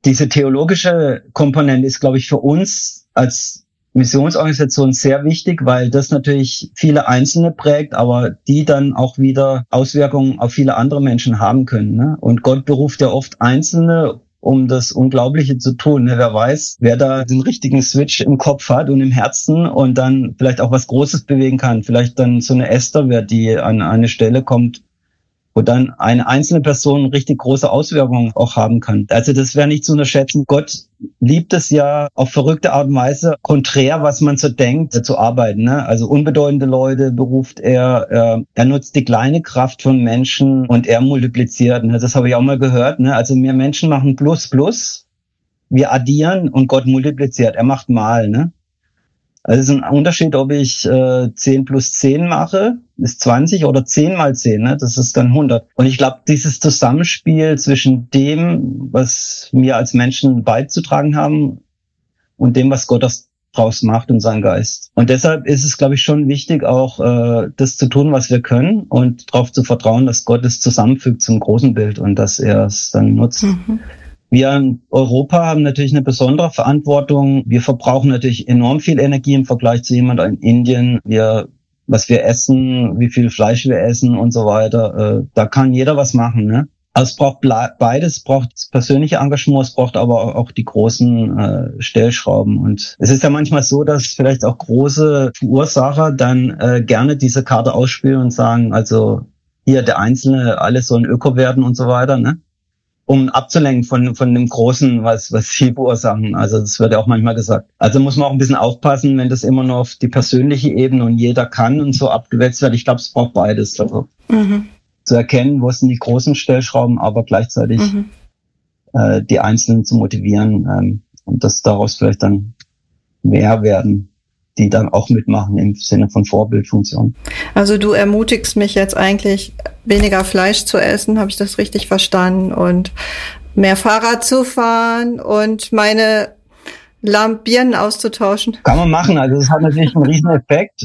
diese theologische Komponente ist, glaube ich, für uns als Missionsorganisation sehr wichtig, weil das natürlich viele Einzelne prägt, aber die dann auch wieder Auswirkungen auf viele andere Menschen haben können. Ne? Und Gott beruft ja oft Einzelne, um das Unglaubliche zu tun. Ne? Wer weiß, wer da den richtigen Switch im Kopf hat und im Herzen und dann vielleicht auch was Großes bewegen kann. Vielleicht dann so eine Esther wird, die an eine Stelle kommt, wo dann eine einzelne Person richtig große Auswirkungen auch haben kann. Also das wäre nicht zu unterschätzen. Gott liebt es ja auf verrückte Art und Weise, konträr, was man so denkt, zu arbeiten. Ne? Also unbedeutende Leute beruft er nutzt die kleine Kraft von Menschen und er multipliziert. Ne? Das habe ich auch mal gehört. Ne? Also wir Menschen machen plus, wir addieren und Gott multipliziert. Er macht mal. Ne? Also es ist ein Unterschied, ob ich 10 plus 10 mache, ist 20 oder 10 mal 10, ne? Das ist dann 100. Und ich glaube, dieses Zusammenspiel zwischen dem, was wir als Menschen beizutragen haben und dem, was Gott daraus macht und sein Geist. Und deshalb ist es, glaube ich, schon wichtig, auch das zu tun, was wir können und darauf zu vertrauen, dass Gott es zusammenfügt zum großen Bild und dass er es dann nutzt. Mhm. Wir in Europa haben natürlich eine besondere Verantwortung. Wir verbrauchen natürlich enorm viel Energie im Vergleich zu jemand in Indien. Was wir essen, wie viel Fleisch wir essen und so weiter. Da kann jeder was machen, ne? Also es braucht beides, es braucht das persönliche Engagement, es braucht aber auch die großen Stellschrauben. Und es ist ja manchmal so, dass vielleicht auch große Verursacher dann gerne diese Karte ausspielen und sagen, also hier der Einzelne, alle sollen Öko werden und so weiter, ne? Um abzulenken von dem Großen, was sie verursachen. Also das wird ja auch manchmal gesagt. Also muss man auch ein bisschen aufpassen, wenn das immer nur auf die persönliche Ebene und jeder kann und so abgewälzt wird. Ich glaube, es braucht beides. Also zu erkennen, wo sind die großen Stellschrauben, aber gleichzeitig die Einzelnen zu motivieren und dass daraus vielleicht dann mehr werden, die dann auch mitmachen im Sinne von Vorbildfunktion.
Also du ermutigst mich jetzt eigentlich, weniger Fleisch zu essen, habe ich das richtig verstanden, und mehr Fahrrad zu fahren und meine Birnen auszutauschen.
Kann man machen, also das hat natürlich einen riesen Effekt,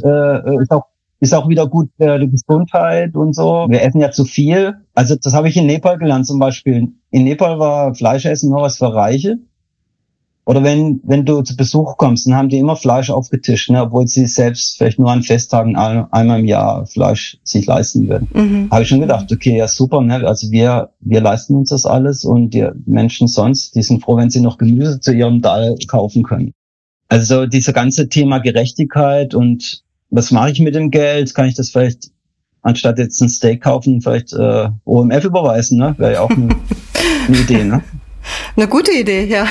ist auch wieder gut für die Gesundheit und so. Wir essen ja zu viel, also das habe ich in Nepal gelernt zum Beispiel. In Nepal war Fleischessen nur was für Reiche. Oder wenn du zu Besuch kommst, dann haben die immer Fleisch aufgetischt, ne, obwohl sie selbst vielleicht nur an Festtagen einmal im Jahr Fleisch sich leisten würden. Habe ich schon gedacht, okay, ja super, ne, also wir leisten uns das alles und die Menschen sonst, die sind froh, wenn sie noch Gemüse zu ihrem Dall kaufen können. Also dieser ganze Thema Gerechtigkeit und was mache ich mit dem Geld? Kann ich das vielleicht, anstatt jetzt ein Steak kaufen, vielleicht OMF überweisen, ne? Wäre ja auch eine Idee, ne?
Eine gute Idee, ja.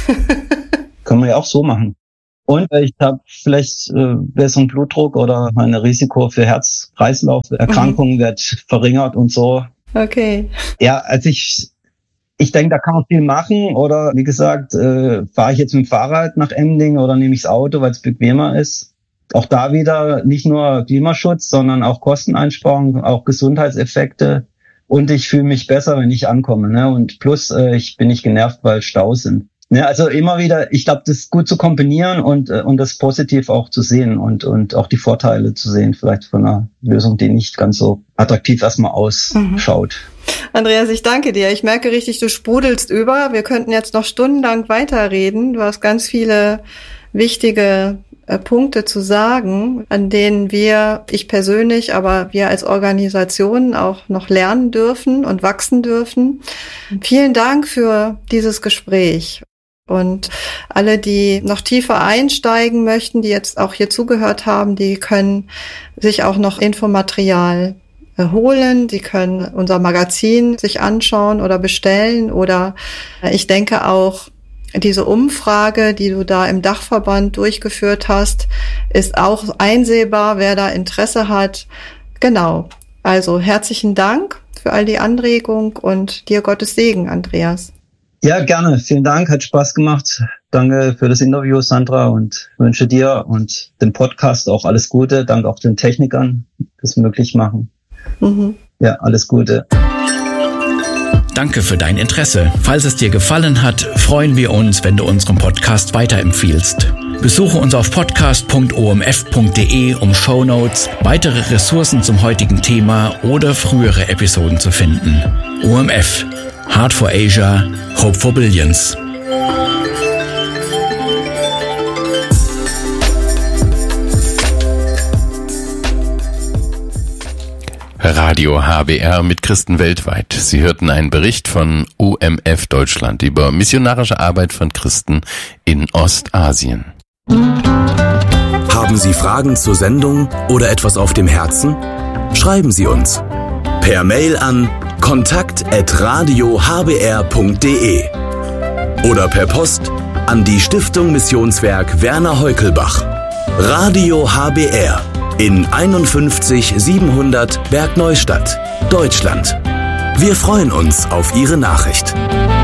Können wir ja auch so machen. Und ich habe vielleicht besseren Blutdruck oder mein Risiko für Herz-Kreislauf-Erkrankungen wird verringert und so.
Okay.
Ja, also ich denke, da kann man viel machen. Oder wie gesagt, fahre ich jetzt mit dem Fahrrad nach Emding oder nehme ich das Auto, weil es bequemer ist. Auch da wieder nicht nur Klimaschutz, sondern auch Kosteneinsparung, auch Gesundheitseffekte. Und ich fühle mich besser, wenn ich ankomme, ne? Und plus, ich bin nicht genervt, weil Staus sind. Ne? Also immer wieder, ich glaube, das ist gut zu kombinieren und das positiv auch zu sehen und auch die Vorteile zu sehen, vielleicht von einer Lösung, die nicht ganz so attraktiv erstmal ausschaut.
Andreas, ich danke dir. Ich merke richtig, du sprudelst über. Wir könnten jetzt noch stundenlang weiterreden. Du hast ganz viele wichtige Punkte zu sagen, an denen ich persönlich, aber wir als Organisation auch noch lernen dürfen und wachsen dürfen. Vielen Dank für dieses Gespräch. Und alle, die noch tiefer einsteigen möchten, die jetzt auch hier zugehört haben, die können sich auch noch Infomaterial holen. Sie können unser Magazin sich anschauen oder bestellen. Oder ich denke auch, diese Umfrage, die du da im Dachverband durchgeführt hast, ist auch einsehbar, wer da Interesse hat. Genau. Also herzlichen Dank für all die Anregung und dir Gottes Segen, Andreas.
Ja, gerne. Vielen Dank. Hat Spaß gemacht. Danke für das Interview, Sandra, und wünsche dir und dem Podcast auch alles Gute. Danke auch den Technikern, die das möglich machen. Ja, alles Gute.
Danke für dein Interesse. Falls es dir gefallen hat, freuen wir uns, wenn du unseren Podcast weiterempfiehlst. Besuche uns auf podcast.omf.de, um Shownotes, weitere Ressourcen zum heutigen Thema oder frühere Episoden zu finden. OMF. Heart for Asia. Hope for Billions.
Radio HBR mit Christen weltweit. Sie hörten einen Bericht von OMF Deutschland über missionarische Arbeit von Christen in Ostasien.
Haben Sie Fragen zur Sendung oder etwas auf dem Herzen? Schreiben Sie uns per Mail an kontakt@radiohbr.de oder per Post an die Stiftung Missionswerk Werner Heukelbach. Radio HBR in 51 700 Bergneustadt, Deutschland. Wir freuen uns auf Ihre Nachricht.